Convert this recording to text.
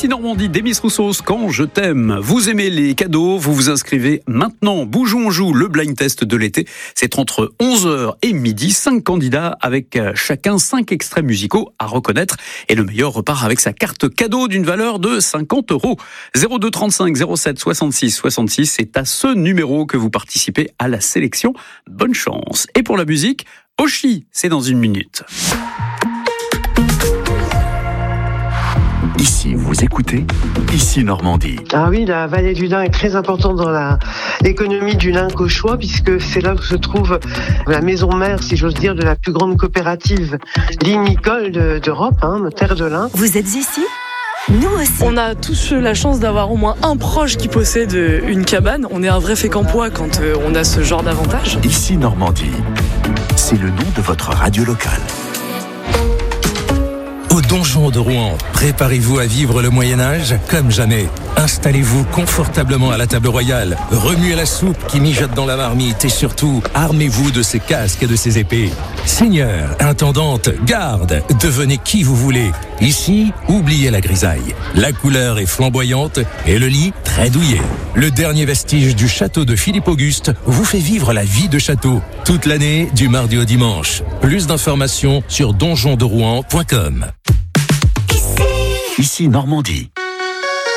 Ici Normandie, Demis Roussos, Quand je t'aime. Vous aimez les cadeaux, vous vous inscrivez maintenant. Bougeons, on joue le blind test de l'été. C'est entre 11h et midi. 5 candidats avec chacun 5 extraits musicaux à reconnaître. Et le meilleur repart avec sa carte cadeau d'une valeur de 50 €. 02 35 07 66 66. C'est à ce numéro que vous participez à la sélection. Bonne chance. Et pour la musique, Oshi, c'est dans une minute. Ici, vous écoutez, ici Normandie. Ah oui, la vallée du Lin est très importante dans l'économie du lin cauchois, puisque c'est là où se trouve la maison mère, si j'ose dire, de la plus grande coopérative lignicole d'Europe, terre de lin. Vous êtes ici ? Nous aussi. On a tous la chance d'avoir au moins un proche qui possède une cabane. On est un vrai Fécampois quand on a ce genre d'avantage. Ici Normandie, c'est le nom de votre radio locale. Au Donjon de Rouen, préparez-vous à vivre le Moyen-Âge comme jamais. Installez-vous confortablement à la table royale, remuez la soupe qui mijote dans la marmite et surtout, armez-vous de ces casques et de ces épées. Seigneur, intendante, garde, devenez qui vous voulez. Ici, oubliez la grisaille. La couleur est flamboyante et le lit très douillet. Le dernier vestige du château de Philippe Auguste vous fait vivre la vie de château. Toute l'année, du mardi au dimanche. Plus d'informations sur donjonderouen.com. Ici Normandie.